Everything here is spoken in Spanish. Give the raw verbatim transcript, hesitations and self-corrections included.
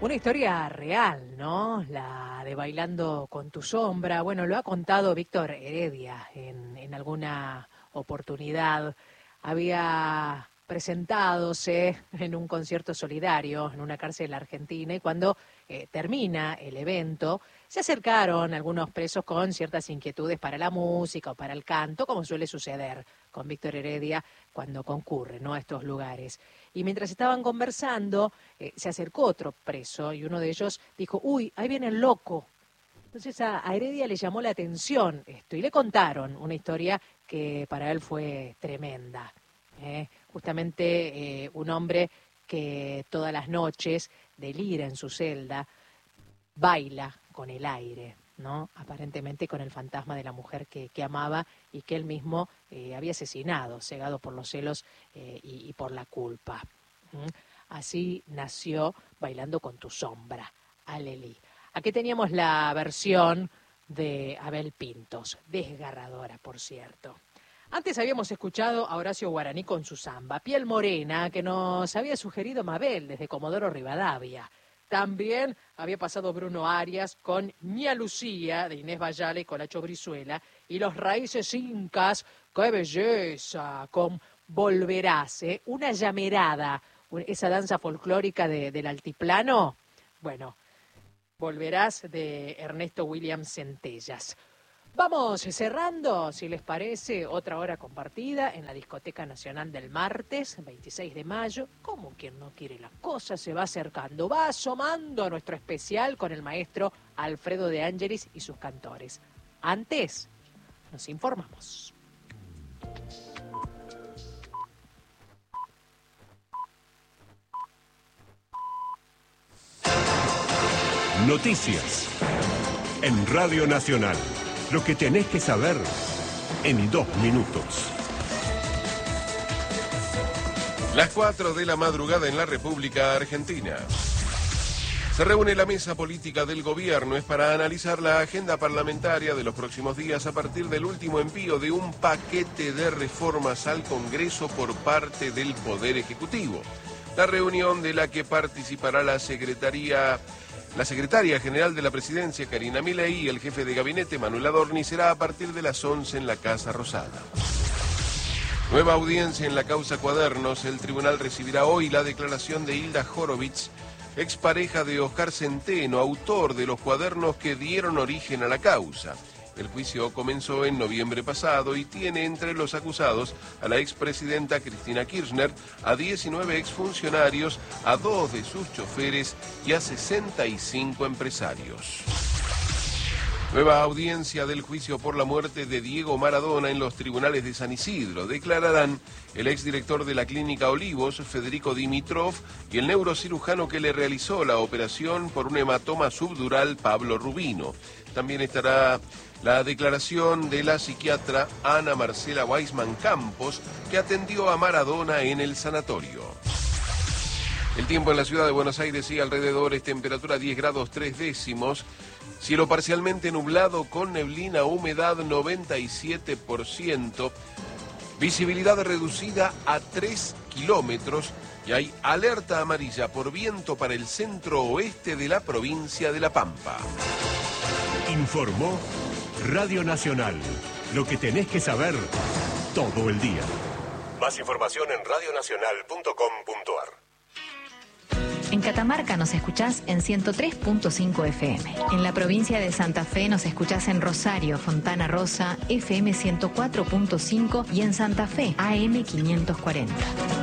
Una historia real, ¿no? La de Bailando con tu sombra. Bueno, lo ha contado Víctor Heredia en, en alguna oportunidad. Había presentadose en un concierto solidario en una cárcel argentina y cuando eh, termina el evento se acercaron algunos presos con ciertas inquietudes para la música o para el canto, como suele suceder con Víctor Heredia cuando concurre, ¿no?, a estos lugares. Y mientras estaban conversando, eh, se acercó otro preso y uno de ellos dijo, uy, ahí viene el loco. Entonces a, a Heredia le llamó la atención esto y le contaron una historia que para él fue tremenda. ¿eh? Justamente eh, un hombre que todas las noches delira en su celda, baila con el aire, ¿no? Aparentemente con el fantasma de la mujer que, que amaba y que él mismo eh, había asesinado, cegado por los celos eh, y, y por la culpa. ¿Mm? Así nació Bailando con tu sombra, Alelí. Aquí teníamos la versión de Abel Pintos, desgarradora, por cierto. Antes habíamos escuchado a Horacio Guaraní con su samba, Piel Morena, que nos había sugerido Mabel desde Comodoro Rivadavia. También había pasado Bruno Arias con Ña Lucía, de Inés Vallala y Colacho Brizuela, y Los Raíces Incas, ¡qué belleza!, con Volverás, ¿eh? Una llamerada, esa danza folclórica de, del altiplano. Bueno, Volverás de Ernesto Williams Centellas. Vamos cerrando, si les parece, otra hora compartida en la Discoteca Nacional del martes, veintiséis de mayo. Como quien no quiere la cosa, se va acercando, va asomando a nuestro especial con el maestro Alfredo de Ángelis y sus cantores. Antes, nos informamos. Noticias en Radio Nacional. Lo que tenés que saber en dos minutos. Las cuatro de la madrugada en la República Argentina. Se reúne la mesa política del gobierno. Es para analizar la agenda parlamentaria de los próximos días a partir del último envío de un paquete de reformas al Congreso por parte del Poder Ejecutivo. La reunión de la que participará la Secretaría... La secretaria general de la Presidencia, Karina Milei, y el jefe de gabinete, Manuel Adorni, será a partir de las once en la Casa Rosada. Nueva audiencia en la causa Cuadernos. El tribunal recibirá hoy la declaración de Hilda Horowitz, expareja de Oscar Centeno, autor de los cuadernos que dieron origen a la causa. El juicio comenzó en noviembre pasado y tiene entre los acusados a la expresidenta Cristina Kirchner, a diecinueve exfuncionarios, a dos de sus choferes y a sesenta y cinco empresarios. Nueva audiencia del juicio por la muerte de Diego Maradona en los tribunales de San Isidro. Declararán el exdirector de la Clínica Olivos, Federico Dimitrov, y el neurocirujano que le realizó la operación por un hematoma subdural, Pablo Rubino. También estará la declaración de la psiquiatra Ana Marcela Weisman Campos, que atendió a Maradona en el sanatorio. El tiempo en la ciudad de Buenos Aires y alrededores, temperatura diez grados tres décimos, cielo parcialmente nublado con neblina, humedad noventa y siete por ciento, visibilidad reducida a tres kilómetros y hay alerta amarilla por viento para el centro oeste de la provincia de La Pampa. Informó Radio Nacional. Lo que tenés que saber todo el día. Más información en radio nacional punto com punto ar. En Catamarca nos escuchás en ciento tres punto cinco F M. En la provincia de Santa Fe nos escuchás en Rosario, Fontana Rosa, F M ciento cuatro punto cinco y en Santa Fe, A M quinientos cuarenta.